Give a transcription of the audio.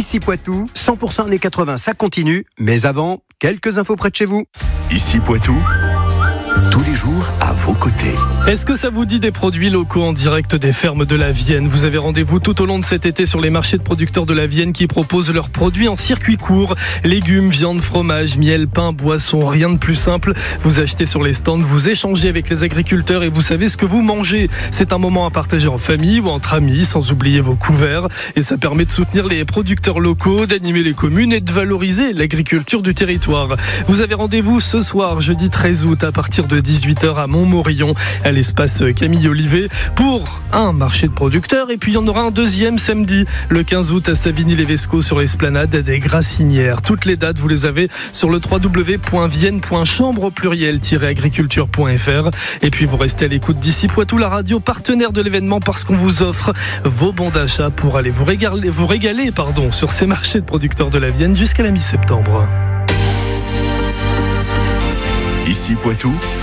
Ici Poitou, 100% années 80, ça continue. Mais avant, quelques infos près de chez vous. Ici Poitou, tous les jours à vos côtés. Est-ce que ça vous dit des produits locaux en direct des fermes de la Vienne ? Vous avez rendez-vous tout au long de cet été sur les marchés de producteurs de la Vienne qui proposent leurs produits en circuit court. Légumes, viande, fromage, miel, pain, boissons, rien de plus simple. Vous achetez sur les stands, vous échangez avec les agriculteurs et vous savez ce que vous mangez. C'est un moment à partager en famille ou entre amis, sans oublier vos couverts. Et ça permet de soutenir les producteurs locaux, d'animer les communes et de valoriser l'agriculture du territoire. Vous avez rendez-vous ce soir, jeudi 13 août, à partir de 18h à Montmorillon, à l'espace Camille Olivet, pour un marché de producteurs. Et puis il y en aura un deuxième samedi, le 15 août, à Savigny-les-Vescots, sur l'esplanade des Grassinières. Toutes les dates, vous les avez sur le www.vienne.chambre-agriculture.fr. Et puis vous restez à l'écoute d'Ici Poitou, la radio partenaire de l'événement, parce qu'on vous offre vos bons d'achat pour aller vous régaler sur ces marchés de producteurs de la Vienne jusqu'à la mi-septembre. Ici Poitou,